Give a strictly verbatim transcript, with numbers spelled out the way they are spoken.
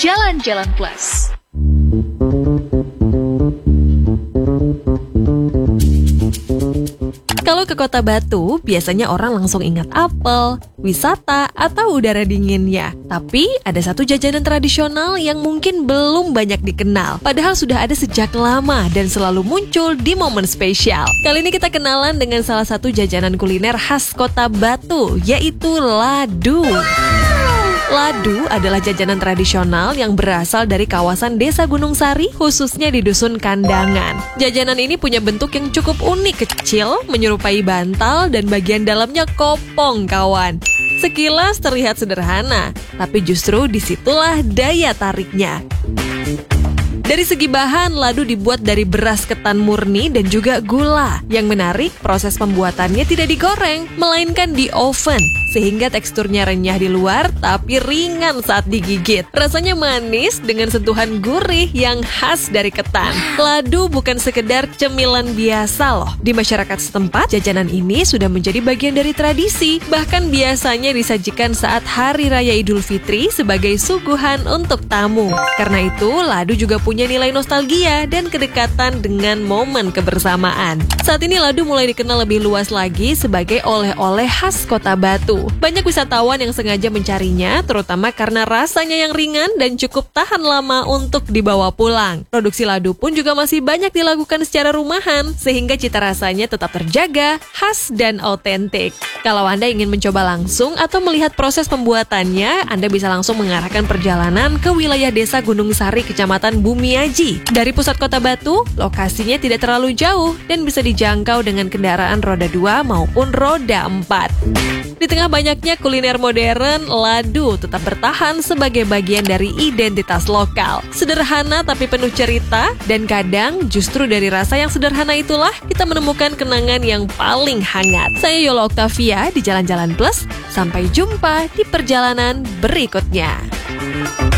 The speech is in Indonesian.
Jalan-Jalan Plus. Kalau ke Kota Batu, biasanya orang langsung ingat apel, wisata, atau udara dinginnya. Tapi ada satu jajanan tradisional yang mungkin belum banyak dikenal. Padahal sudah ada sejak lama dan selalu muncul di momen spesial. Kali ini kita kenalan dengan salah satu jajanan kuliner khas Kota Batu, yaitu ladu. Ladu adalah jajanan tradisional yang berasal dari kawasan Desa Gunung Sari, khususnya di Dusun Kandangan. Jajanan ini punya bentuk yang cukup unik, kecil, menyerupai bantal, dan bagian dalamnya kopong, kawan. Sekilas terlihat sederhana, tapi justru disitulah daya tariknya. Dari segi bahan, ladu dibuat dari beras ketan murni dan juga gula. Yang menarik, proses pembuatannya tidak digoreng, melainkan di oven. Sehingga teksturnya renyah di luar, tapi ringan saat digigit. Rasanya manis dengan sentuhan gurih yang khas dari ketan. Ladu bukan sekedar cemilan biasa loh. Di masyarakat setempat, jajanan ini sudah menjadi bagian dari tradisi. Bahkan biasanya disajikan saat Hari Raya Idul Fitri sebagai suguhan untuk tamu. Karena itu, ladu juga punya nilai nostalgia dan kedekatan dengan momen kebersamaan. Saat ini ladu mulai dikenal lebih luas lagi sebagai oleh-oleh khas Kota Batu. Banyak wisatawan yang sengaja mencarinya, terutama karena rasanya yang ringan dan cukup tahan lama untuk dibawa pulang. Produksi ladu pun juga masih banyak dilakukan secara rumahan, sehingga cita rasanya tetap terjaga, khas dan autentik. Kalau Anda ingin mencoba langsung atau melihat proses pembuatannya, Anda bisa langsung mengarahkan perjalanan ke wilayah Desa Gunung Sari, Kecamatan Bumiaji. Dari pusat Kota Batu, lokasinya tidak terlalu jauh dan bisa dijangkau dengan kendaraan roda dua maupun roda empat. Di tengah banyaknya kuliner modern, ladu tetap bertahan sebagai bagian dari identitas lokal. Sederhana tapi penuh cerita, dan kadang justru dari rasa yang sederhana itulah kita menemukan kenangan yang paling hangat. Saya Yola Octavia di Jalan-Jalan Plus. Sampai jumpa di perjalanan berikutnya.